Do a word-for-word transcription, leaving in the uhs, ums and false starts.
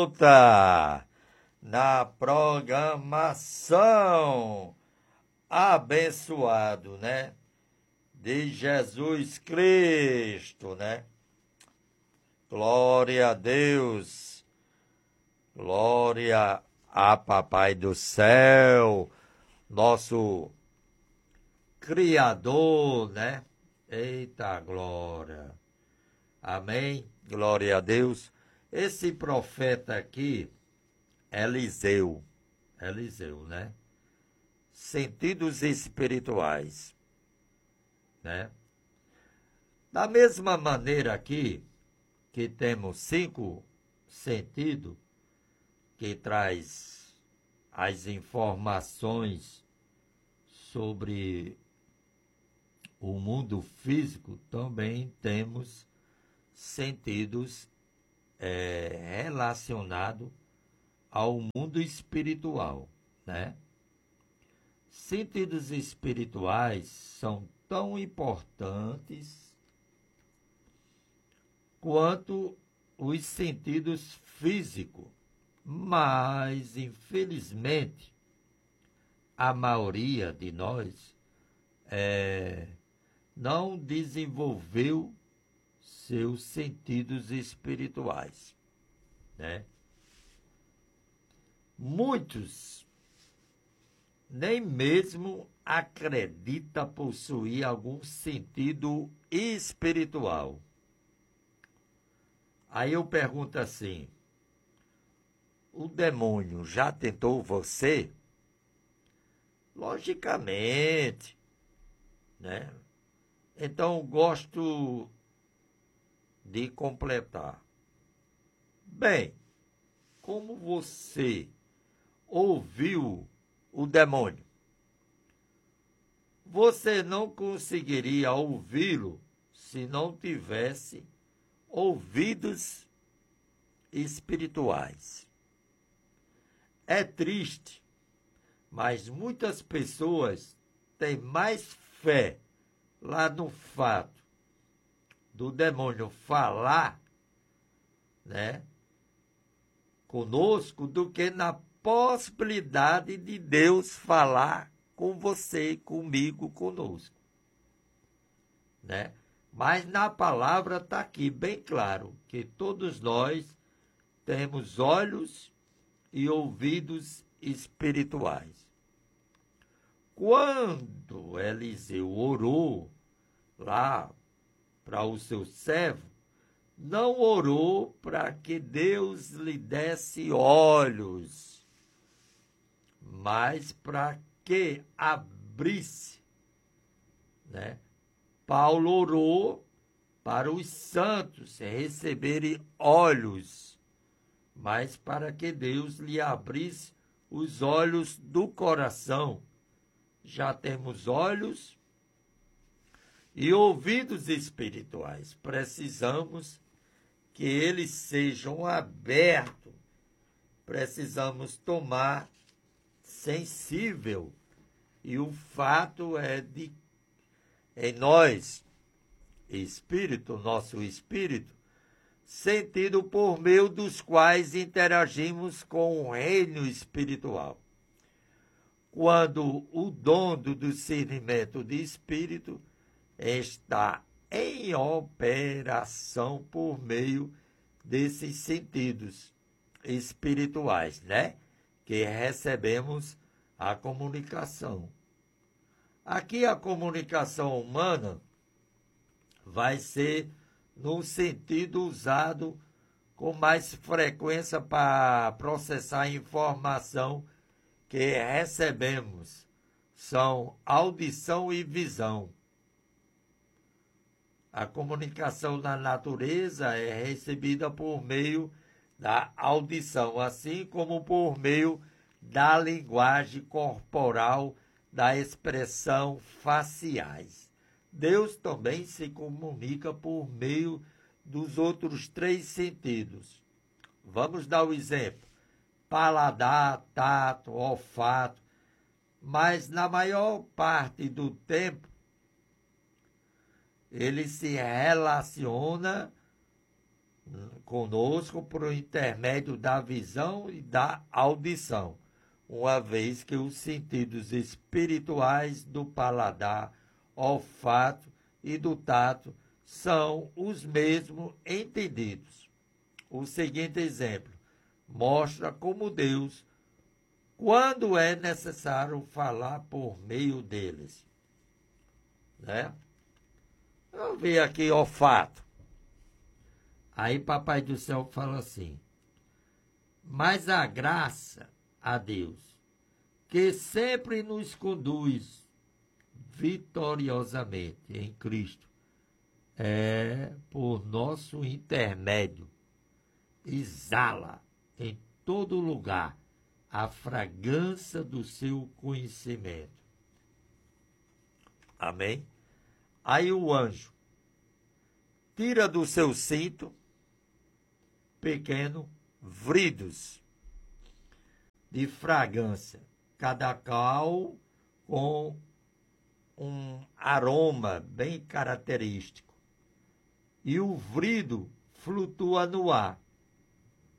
volta na programação abençoado, né? De Jesus Cristo, né? Glória a Deus, glória a Papai do céu, nosso Criador, né? Eita glória, amém, glória a Deus. Esse profeta aqui, Eliseu, Eliseu, né? Sentidos espirituais, né? Da mesma maneira aqui, que temos cinco sentidos, que traz as informações sobre o mundo físico, também temos sentidos é, relacionados ao mundo espiritual, né? Sentidos espirituais são tão importantes quanto os sentidos físicos, mas, infelizmente, a maioria de nós é, não desenvolveu seus sentidos espirituais, né? Muitos nem mesmo acreditam possuir algum sentido espiritual. Aí eu pergunto assim, o demônio já tentou você? Logicamente, né? Então, gosto de completar. Bem, como você ouviu o demônio? Você não conseguiria ouvi-lo se não tivesse ouvidos espirituais. É triste, mas muitas pessoas têm mais fé lá no fato do demônio falar, né, conosco, do que na possibilidade de Deus falar com você, comigo, conosco, né? Mas na palavra está aqui bem claro que todos nós temos olhos e ouvidos espirituais. Quando Eliseu orou lá para o seu servo, não orou para que Deus lhe desse olhos, mas para que abrisse, né? Paulo orou para os santos receberem olhos, mas para que Deus lhe abrisse os olhos do coração. Já temos olhos e ouvidos espirituais. Precisamos que eles sejam abertos. Precisamos tomar sensível. E o fato é de em nós, espírito, nosso espírito, sentido por meio dos quais interagimos com o reino espiritual. Quando o dom do discernimento de espírito está em operação por meio desses sentidos espirituais, né? Que recebemos a comunicação. Aqui a comunicação humana vai ser no sentido usado com mais frequência para processar a informação que recebemos. São audição e visão. A comunicação na natureza é recebida por meio da audição, assim como por meio da linguagem corporal, da expressão faciais. Deus também se comunica por meio dos outros três sentidos. Vamos dar o exemplo. Paladar, tato, olfato. Mas na maior parte do tempo, ele se relaciona conosco por intermédio da visão e da audição, uma vez que os sentidos espirituais do paladar, olfato e do tato são os mesmos entendidos. O seguinte exemplo mostra como Deus, quando é necessário falar por meio deles. Né? Eu vi aqui olfato. Aí Papai do Céu fala assim: mas a graça a Deus, que sempre nos conduz vitoriosamente em Cristo, é por nosso intermédio, exala em todo lugar a fragrância do seu conhecimento. Amém? Aí o anjo tira do seu cinto pequeno vridos de fragrância, cada qual com um aroma bem característico. E o vrido flutua no ar.